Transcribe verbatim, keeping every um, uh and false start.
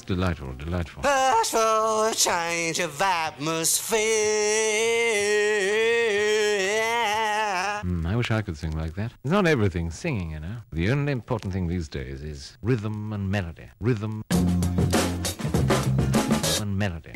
That's delightful, delightful. Ask for a change of atmosphere. Mm, I wish I could sing like that. It's not everything singing, you know. The only important thing these days is rhythm and melody. Rhythm and melody.